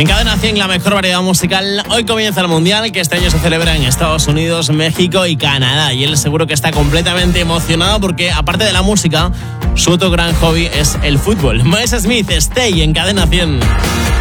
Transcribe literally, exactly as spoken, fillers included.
En Cadena cien, la mejor variedad musical. Hoy comienza el Mundial, que este año se celebra en Estados Unidos, México y Canadá. Y él seguro que está completamente emocionado porque, aparte de la música, su otro gran hobby es el fútbol. Miles Smith, Stay en Cadena cien.